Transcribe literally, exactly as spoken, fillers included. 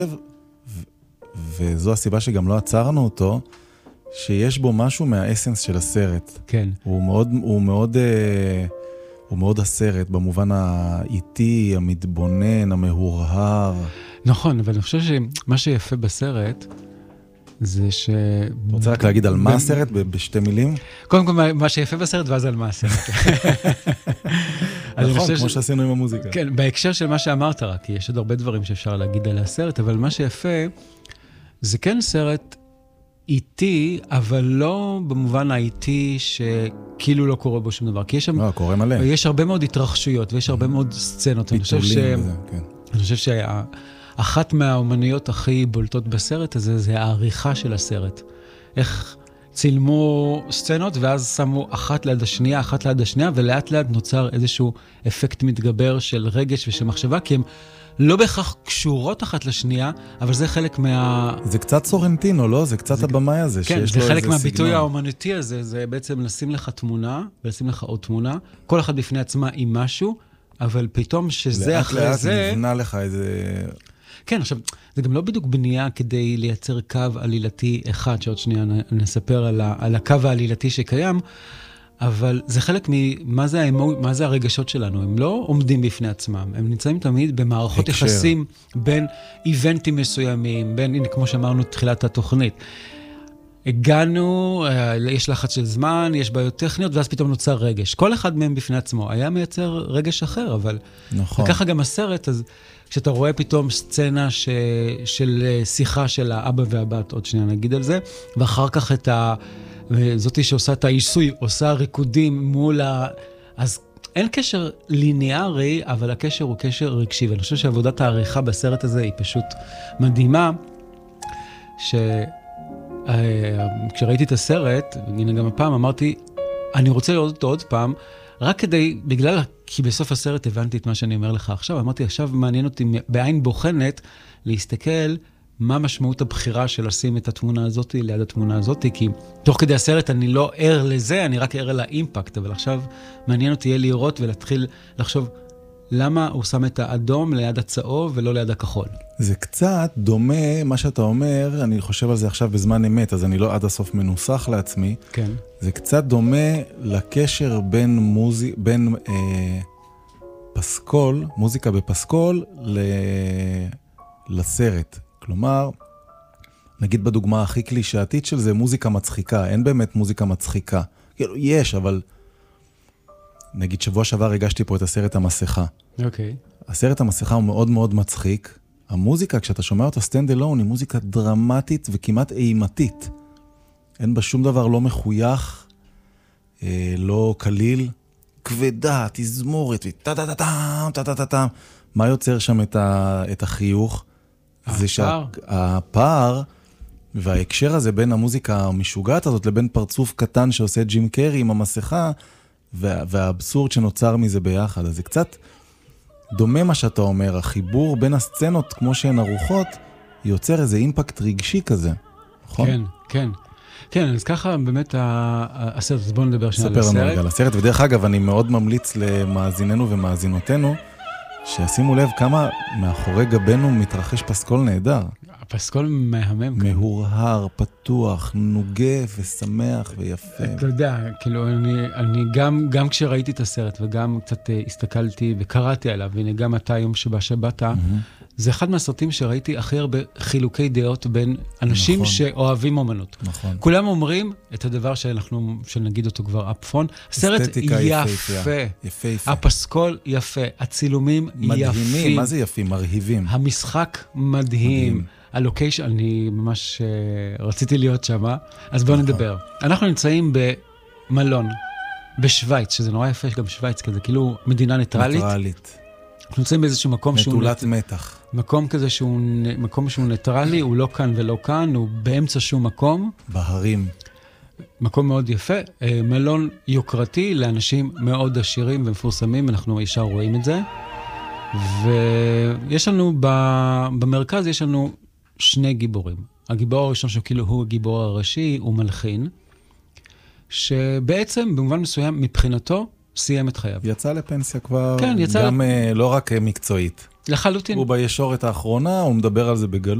וזו הסיבה שגם לא עצרנו אותו, שיש בו משהו מהאסנס של הסרט. כן. הוא מאוד, הוא מאוד, הוא מאוד הסרט, במובן האיטי, המתבונן, המהורהר. נכון, אבל אני חושב שמה שיפה בסרט, זה ש... אתה רוצה רק להגיד על מה הסרט בשתי מילים? קודם כל, מה שיפה בסרט, ואז על מה הסרט. נכון, כמו שעשינו עם המוזיקה. כן, בהקשר של מה שאמרת רק, כי יש עוד הרבה דברים שאפשר להגיד על הסרט, אבל מה שיפה, זה כן סרט איטי, אבל לא במובן האיטי שכאילו לא קורה בו שום דבר. כי יש שם... לא, קורה מלא. יש הרבה מאוד התרחשויות, ויש הרבה מאוד סצנות. פיתולים וזה, כן. אני חושב שה... אחת מהאומנויות הכי בולטות בסרט הזה, זה העריכה של הסרט. איך צילמו סצנות, ואז שמו אחת ליד השנייה, אחת ליד השנייה, ולאט לאט נוצר איזשהו אפקט מתגבר של רגש ושל מחשבה, כי הם לא בהכרח קשורות אחת לשנייה, אבל זה חלק מה... זה קצת סורנטינו, לא? זה קצת זה... הבמאי הזה, כן, שיש לו איזה סגנון. כן, זה חלק מהביטוי האומנותי הזה, זה בעצם לשים לך תמונה, ולשים לך עוד תמונה, כל אחד בפני עצמה עם משהו, אבל פתאום שזה אחרי לאט זה... לאט נבנה לך איזה... כן, עכשיו, זה גם לא בדיוק בנייה כדי לייצר קו עלילתי אחד, שעוד שנייה נספר על, ה, על הקו העלילתי שקיים, אבל זה חלק ממה זה, האמו, מה זה הרגשות שלנו. הם לא עומדים בפני עצמם, הם נמצאים תמיד במערכות הקשר. יחסים בין איבנטים מסוימים, בין, הנה, כמו שאמרנו, תחילת התוכנית. הגענו, יש לחץ של זמן, יש בעיות טכניות, ואז פתאום נוצר רגש. כל אחד מהם בפני עצמו היה מייצר רגש אחר, אבל... נכון. וככה גם הסרט, אז כשאתה רואה פתאום סצנה ש... של שיחה של האבא והבת, עוד שנייה נגיד על זה, ואחר כך את ה... זאתי שעושה את העיסוי, עושה ריקודים מול ה... אז אין קשר ליניארי, אבל הקשר הוא קשר רגשי, ואני חושב שעבודת העריכה בסרט הזה היא פשוט מדהימה, ש... כשראיתי את הסרט, הנה גם הפעם, אמרתי, אני רוצה לראות אותו עוד פעם, רק כדי, בגלל, כי בסוף הסרט הבנתי את מה שאני אומר לך עכשיו, אמרתי, עכשיו מעניין אותי בעין בוחנת, להסתכל מה משמעות הבחירה של לשים את התמונה הזאת ליד התמונה הזאת, כי תוך כדי הסרט אני לא ער לזה, אני רק ער על האימפקט, אבל עכשיו מעניין אותי יהיה לראות ולהתחיל לחשוב, למה הוא שם את האדום ליד הצהוב ולא ליד הכחול? זה קצת דומה, מה שאתה אומר, אני חושב על זה עכשיו בזמן אמת, אז אני לא עד הסוף מנוסח לעצמי. כן. זה קצת דומה לקשר בין, מוזי, בין אה, פסקול, מוזיקה בפסקול, ל, לסרט. כלומר, נגיד בדוגמה הכי קלישאתית של זה, מוזיקה מצחיקה. אין באמת מוזיקה מצחיקה. כאילו, יש, אבל... נגיד שבוע שעבר הגשתי פה את הסרט המסכה. אוקיי. הסרט המסכה הוא מאוד מאוד מצחיק. המוזיקה, כשאתה שומע אותה סטנד אלון, היא מוזיקה דרמטית וכמעט אימתית. אין בה שום דבר לא מחוייך, אה, לא קליל, כבדה, תזמורת, וטה-טה-טה-טם, טה-טה-טה-טם. מה יוצר שם את, ה, את החיוך? זה שהפער וההקשר הזה בין המוזיקה המשוגעת הזאת לבין פרצוף קטן שעושה ג'ים קרי עם המסכה, וה, והאבסורד שנוצר מזה ביחד. אז זה קצת דומה מה שאתה אומר, החיבור בין הסצנות כמו שהן ארוחות, יוצר איזה אימפקט רגשי כזה, נכון? כן, כן. כן, אז ככה באמת הסרט, אז בואו נדבר שנייה על הסרט. ספר לנו רגע על הסרט, ודרך אגב, אני מאוד ממליץ למאזיננו ומאזינותינו, שישימו לב כמה מאחורי גבנו מתרחש פסקול נהדר. הפסקול מהמם. מהורהר, פתוח, נוגה ושמח ויפה. אתה יודע, כאילו, אני, אני גם, גם כשראיתי את הסרט וגם קצת הסתכלתי וקראתי עליו, והנה גם אתה היום שבה שבאת, mm-hmm. זה אחד מהסרטים שראיתי הכי הרבה חילוקי דעות בין אנשים נכון. שאוהבים אומנות. נכון. כולם אומרים את הדבר שאנחנו, שנגיד אותו כבר אפפון, הסרט יפה, יפה, יפה. הפסקול יפה, הצילומים מדהימים, יפים. מה זה יפים? מרהיבים. המשחק מדהים. מדהים. הלוקיישן, אני ממש uh, רציתי להיות שם, אז בואו נכון. נדבר. אנחנו נמצאים במלון, בשוויץ, שזה נורא יפה, גם שוויץ כזה, כאילו מדינה ניטרלית. ניטרלית. אנחנו נמצאים באיזשהו מקום שהוא... נטולת מתח. מקום כזה שהוא, מקום שהוא ניטרלי, הוא לא כאן ולא כאן, הוא באמצע שום מקום. בהרים. מקום מאוד יפה, מלון יוקרתי לאנשים מאוד עשירים ומפורסמים, אנחנו ישר רואים את זה. ויש לנו, במרכז יש לנו שני גיבורים. הגיבור הראשון שכאילו הוא הגיבור הראשי, הוא מלחין, שבעצם במובן מסוים מבחינתו סיים את חייו. יצא לפנסיה כבר, כן, יצא גם לפ... לא רק מקצועית. לחלוטין. הוא בישורת האחרונה, הוא מדבר על זה בגלוי.